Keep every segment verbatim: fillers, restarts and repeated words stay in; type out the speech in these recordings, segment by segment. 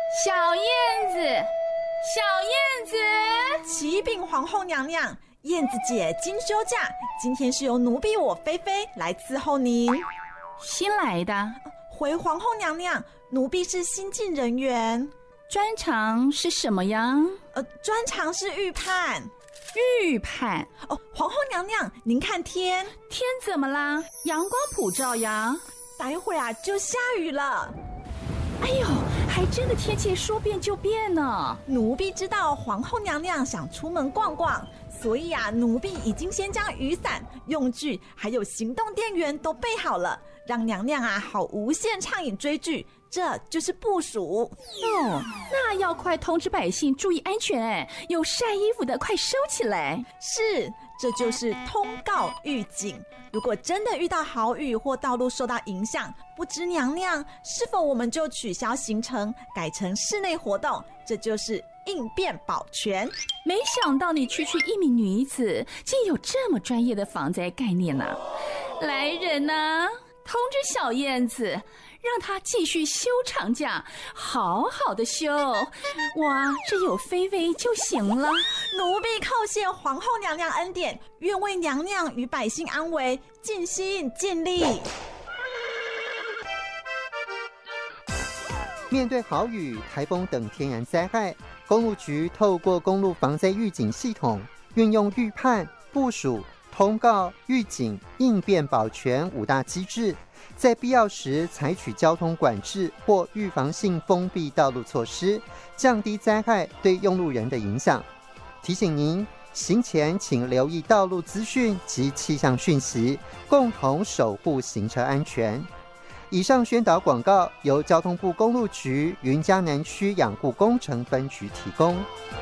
小燕子，小燕子， 启禀皇后娘娘，燕子姐今休假，今天是由奴婢我菲菲来伺候您。 新来的？ 回皇后娘娘，奴婢是新进人员。 专长是什么呀？ 呃，专长是预判。 预判？ 哦，皇后娘娘，您看天， 天怎么啦？阳光普照呀。 待会啊就下雨了。 哎呦，还真的天气说变就变呢。 奴婢知道皇后娘娘想出门逛逛，所以啊，奴婢已经先将雨伞、用具还有行动电源都备好了，让娘娘啊好无限畅饮追剧。这就是部署哦，那要快通知百姓注意安全哎！有晒衣服的快收起来。 是，这就是通告预警。如果真的遇到豪雨或道路受到影响，不知娘娘是否我们就取消行程，改成室内活动？这就是应变保全。 没想到你区区一名女子，竟有这么专业的防灾概念呢、啊！来人啊，通知小燕子。让他继续休长假，好好的休。哇，这有菲菲就行了。 奴婢叩谢皇后娘娘恩典，愿为娘娘与百姓安危尽心尽力。 面对豪雨、台风等天然灾害，公路局透过公路防灾预警系统，运用预判、部署、通告、预警、应变保全五大机制，在必要时采取交通管制或预防性封闭道路措施，降低灾害对用路人的影响。提醒您，行前请留意道路资讯及气象讯息，共同守护行车安全。以上宣导广告由交通部公路局云嘉南区养护工程分局提供。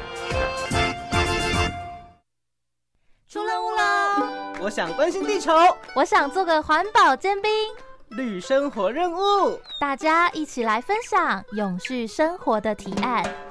出任务喽！ 我想关心地球， 我想做个环保尖兵。 绿生活任务， 大家一起来分享永续生活的提案。